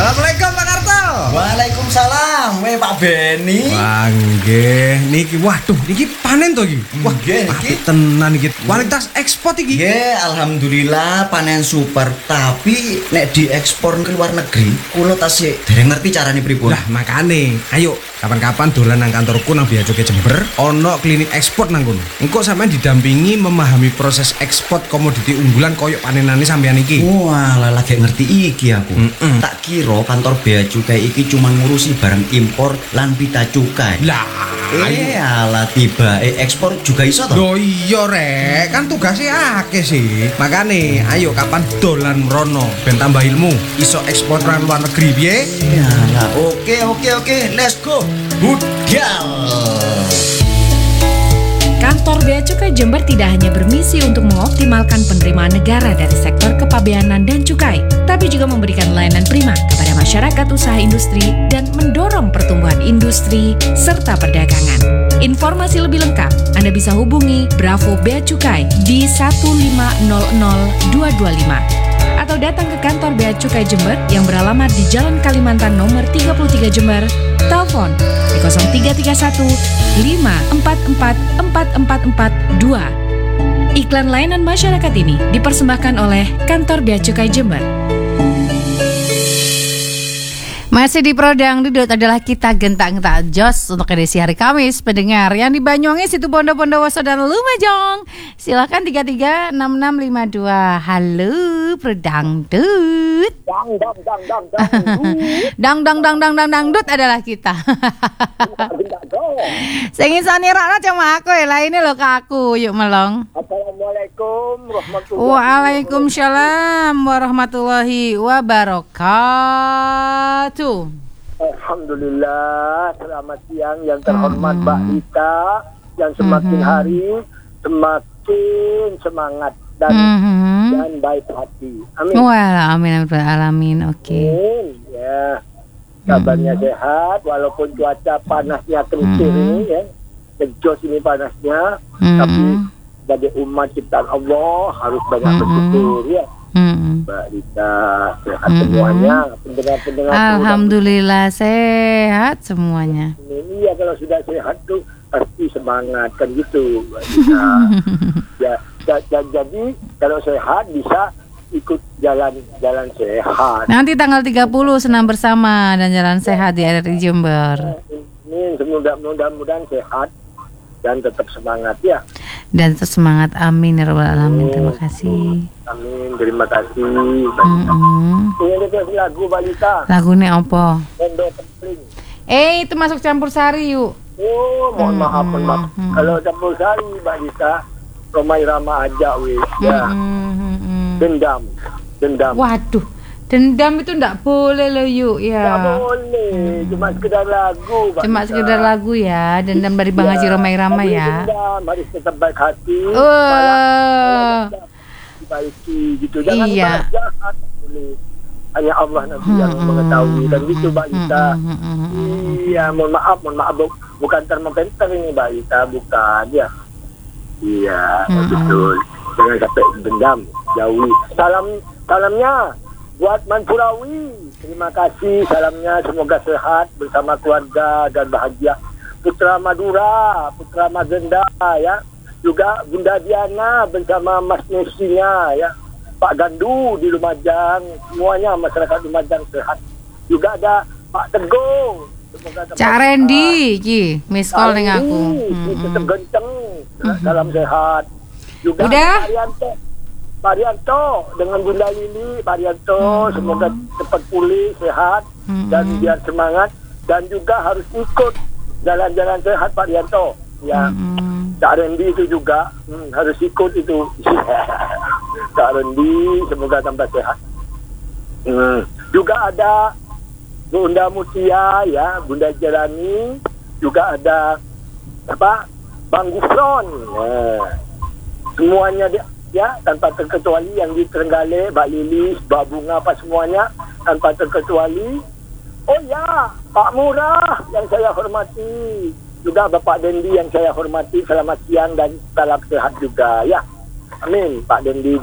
Assalamualaikum Pak Karto. Waalaikumsalam, Pak Beni. Wah, nggih. Niki waduh, niki panen to iki. Wah, nggih niki. Tenan iki. Kualitas ekspor iki. Nggih, alhamdulillah panen super. Tapi nek diekspor ke luar negeri, kula tasih dereng ngerti carane pripun. Lah, makane, ayo kapan-kapan dolan nang kantorku nang Bea Cukai Jember, ono klinik ekspor nang kono. Engko sampean didampingi memahami proses ekspor komoditi unggulan koyo panenane sampean iki. Wah, lagi ngerti iki aku. Tak kira kantor Bea Cukai iki cuma ngurusi barang impor lan pita cukai. Lah, alah tiba ekspor juga iso toh? Loh iya rek, kan tugasnya akeh sih. Makane, ayo kapan dolan mrono ben tambah ilmu, iso ekspor nang luar negeri piye? Yalah, oke, let's go. Budal. Kantor Bea Cukai Jember tidak hanya bermisi untuk mengoptimalkan penerimaan negara dari sektor kepabeanan dan cukai, tapi juga memberikan layanan prima kepada masyarakat usaha industri dan mendorong pertumbuhan industri serta perdagangan. Informasi lebih lengkap Anda bisa hubungi Bravo Bea Cukai di 1500225 atau datang ke kantor Bea Cukai Jember yang beralamat di Jalan Kalimantan nomor 33 Jember. Telepon di 0331 544 4442. Iklan layanan masyarakat ini dipersembahkan oleh Kantor Bea Cukai Jember. Masih di Prodang Dudut adalah kita gentak-gentak jos untuk edisi hari Kamis. Pendengar yang di Banyuwangi, situ Bondo, Bondowoso dan Lumajang, silakan 336652. Halo Prodang Dut. Dang dut adalah kita. Sing iso nirokno cuma aku ya, lainnya lo ke aku. Yuk melong. Assalamualaikum warahmatullahi wabarakatuh. Waalaikumsalam warahmatullahi wabarakatuh. Alhamdulillah, selamat siang yang terhormat Mbak Lita, yang semakin hari semakin semangat dan baik hati. Amin. Wah, amin alamin. Oke. Ya, kabarnya sehat walaupun cuaca panasnya kentir ini ya, kejos ini panasnya, tapi sebagai umat ciptaan Allah harus banyak bersyukur ya. Mbak Rita sehat semuanya, pendengar-pendengar. Alhamdulillah sehat semuanya. Iya, kalau sudah sehat tuh pasti semangat kan gitu, Mbak Rita. Jadi kalau sehat bisa ikut jalan sehat. Nanti tanggal 30 senam bersama dan jalan sehat di RRI Jember. Ini mudah-mudahan sehat dan tetap semangat ya. Dan tetap semangat, amin ya rabbal alamin. Terima kasih. Amin, terima kasih. Ini request lagu Balita. Lagunya apa? Pondok Templing. Itu masuk campur sari yuk. Oh, mohon maaf. Kalau campur sari Balita, Romai Rama aja weh. Ya. Dendam. Waduh, dendam itu ndak boleh loh yuk ya. Nggak boleh, cuma sekedar lagu. Cuma sekedar lagu ya. Dendam dari Bang Haji Romai Rama ya. Dendam harus tetap baik hati. Dibaiki gitu. Jangan jahat. Hanya Allah nanti yang mengetahui dan gitu Mbak Ita. Iya, mohon maaf bukan termopenter ini Mbak Ita, bukan ya. Iya, betul. Jangan sampai dendam, jauhi. Salamnya buat Mansurawi. Terima kasih salamnya, semoga sehat bersama keluarga dan bahagia. Putra Madura, Putra Magenda ya. Juga Bunda Diana bersama Mas Nesinya ya. Pak Gandu di Lumajang, semuanya masyarakat Lumajang sehat. Juga ada Pak Teguh. Cak Randy, miss call dengan aku. Tetap ganteng, salam sehat. Juga udah? Pak Rianto dengan Bunda Lili, Pak Rianto semoga cepat pulih, sehat dan biar semangat, dan juga harus ikut jalan-jalan sehat Pak Rianto. Ya, Cak Randy itu juga harus ikut itu. Cak Randy semoga tambah sehat. Juga ada Bunda Mutia ya, Bunda Jerani, juga ada Bang Gufron. Semuanya ya tanpa terkecuali yang di Trenggalek, Mbak Lilis, Mbak Bunga, apa semuanya tanpa terkecuali. Oh ya, Pak Murah yang saya hormati, juga Bapak Dendi yang saya hormati, selamat siang dan salam sehat juga ya. Amin, Pak Dendi.